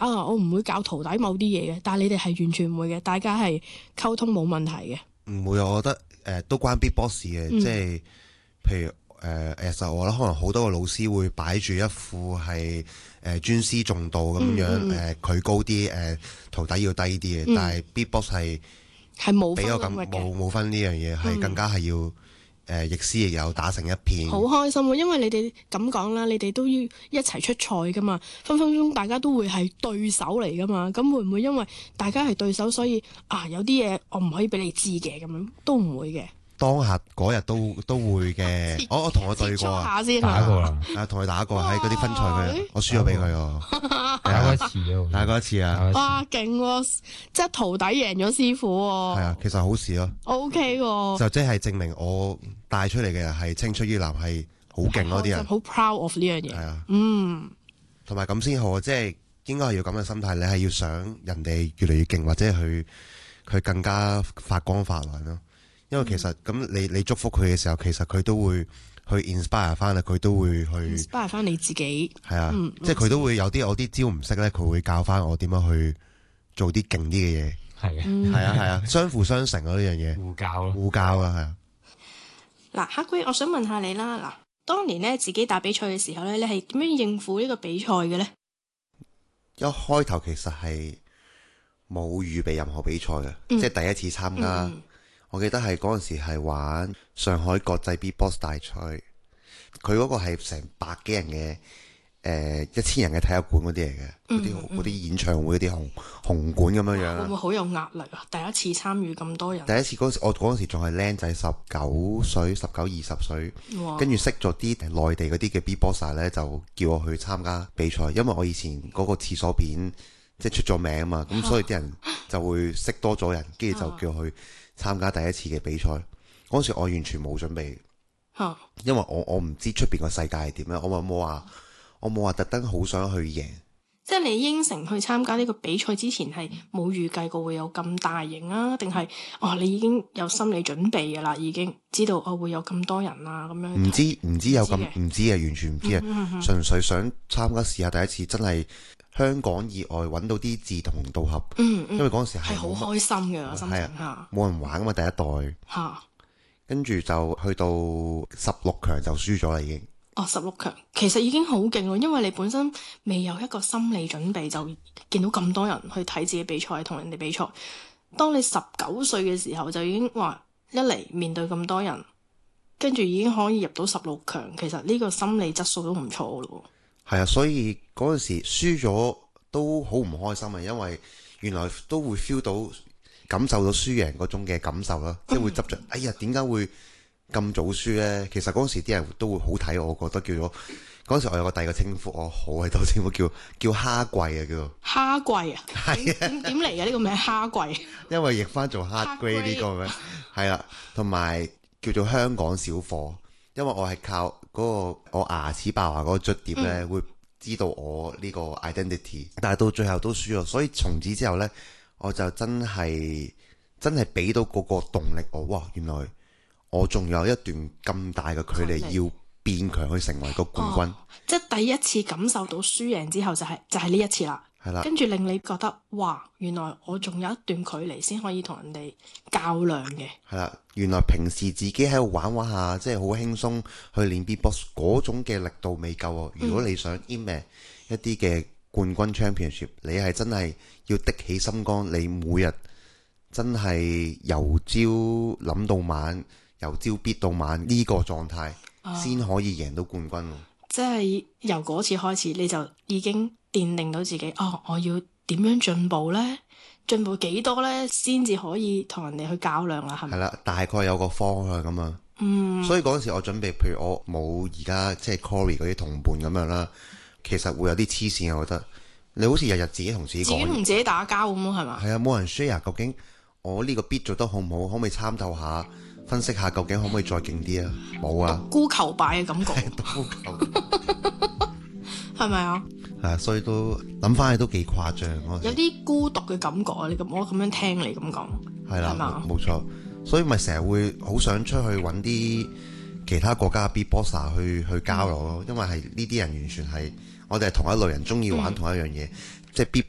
我唔會教徒弟某啲嘢嘅，但係你哋係完全唔會嘅，大家係溝通冇問題嘅。 唔會，我覺得都關 Beatbox 嘅，即係譬如其實我覺得可能好多個老師會擺住一副係尊師重道咁樣，佢高啲，徒弟要低啲嘅，但係 Beatbox 係冇分咁冇分呢樣嘢，係更加係要。亦師亦友打成一片， 好開心喎！因為你哋咁講啦，你哋都要一齊出賽噶嘛，分分鐘大家都會係對手嚟噶嘛。咁會唔會因為大家係對手，所以有啲嘢我唔可以俾你知嘅咁樣，都唔會嘅。 當下嗰日都會嘅，我同佢對過啊， 打過啦， 同佢打過喺嗰啲分賽嘅，我輸咗俾佢喎， 打過一次咯， 打過一次啊！ 哇，勁喎！即係徒弟贏咗師傅喎。係啊，其實好事咯。 OK 喎，就即係證明我帶出嚟嘅人係青出於藍，係好勁嗰啲人， 好 proud of 呢樣嘢。係啊， 同埋咁先好，即係應該係要咁嘅心態，你係要想人哋越嚟越勁，或者佢更加發光發亮咯。因為其實咁你祝福佢嘅時候，其實佢都會去 inspire 翻啦，佢都會去 inspire 翻你自己。 係啊，即係佢都會有啲我啲招唔識咧，佢會教翻我點樣去做啲勁啲嘅嘢。 係嘅， 係啊，相輔相成咯呢樣嘢。 互教咯， 互教啊，係啊。 嗱，黑龜，我想問下你啦。嗱，當年咧自己打比賽嘅時候咧，你係點樣應付呢個比賽嘅咧？ 一開頭其實係冇預備任何比賽嘅，即係第一次參加。我記得係嗰陣時係玩上海國際 Beatbox 大賽，佢嗰個係成百幾人嘅1000人嘅體育館嗰啲嚟嘅，嗰啲演唱會嗰啲紅館咁樣樣。會唔會好有壓力啊？第一次參與咁多人。第一次嗰時，我嗰陣時仲係僆仔，19歲、19、20歲，跟住識咗啲內地嗰啲嘅 Beatboxer 咧，就叫我去參加比賽，因為我以前嗰個廁所片即係出咗名啊嘛，咁所以啲人就會識多咗人，跟住就叫我去參加第一次嘅比賽。嗰時我完全冇準備，因為我唔知出邊個世界係點樣，我冇話特登好想去贏。即係你應承去參加呢個比賽之前係冇預計過會有咁大型啊？定係你已經有心理準備㗎啦，已經知道會有咁多人啊咁樣？唔知有咁唔知啊，完全唔知啊，純粹想參加試下第一次，真係香港以外揾到啲志同道合。因為嗰陣時係好開心嘅心情下，冇人玩啊嘛，第一代跟住就去到16強就輸咗啦已經。16強其實已經好勁咯，因為你本身未有一個心理準備，就見到咁多人去睇自己比賽，同人哋比賽。當你19歲嘅時候，就已經一嚟面對咁多人，跟住已經可以入到16強，其實呢個心理質素都唔錯咯。係啊，所以嗰陣時輸咗都好唔開心啊，因為原來都會 feel 到感受到輸贏嗰種嘅感受啦，即係會執着。哎呀，點解會咁早輸呢？其實嗰時啲人都會好睇我，覺得叫做嗰時我有個第二個稱呼，我好喺度稱呼叫蝦貴啊，叫做蝦貴啊，係啊，點嚟嘅呢個名蝦貴？因為譯翻做 hard grade 呢個咩？係啦，同埋叫做香港小貨，因為我係靠嗰個我牙齒爆牙嗰個捽碟呢，會知道我呢個 identity，但係到最後都輸咗，所以從此之後呢，我就真係俾到嗰個動力我，哇！原來我仲有一段咁大嘅距離要變強去成為個冠軍。即係第一次感受到輸贏之後就係呢一次啦。係啦，跟住令你覺得哇，原來我仲有一段距離先可以同人哋較量嘅。係啦，原來平時自己喺度玩下，即係好輕鬆去練 Beatbox 嗰種嘅力度未夠喎。如果你想 aim 一啲嘅冠軍 championship，你係真係要的起心肝，你每日真係由朝諗到晚，由朝必到晚呢個狀態，先可以贏到冠軍。即係由嗰次開始，你就已經奠定到自己，我要點樣進步呢？進步幾多呢？先至可以同人哋去較量啦，係咪？係啦，大概有個方向咁啊。所以嗰陣時我準備，譬如我冇而家即係 Cory 嗰啲同伴咁樣啦，其實會有啲黐線，我覺得你好似日日自己同自己講，自己同自己打交咁咯，係嘛？係啊，冇人 share 究竟我呢個 beat 做得好唔好，可唔可以參透下？分析下究竟可唔可以再勁啲啊？冇啊，獨孤求敗嘅感覺，獨孤求敗係咪啊？係啊，所以都諗翻去都幾誇張，有啲孤獨嘅感覺啊！我咁樣聽你咁講，係啦，冇錯，所以咪成日會好想出去揾啲其他國家嘅 Beatboxer 去交流咯，因為係呢啲人完全係我哋係同一類人，中意玩同一樣嘢，即係 Beatbox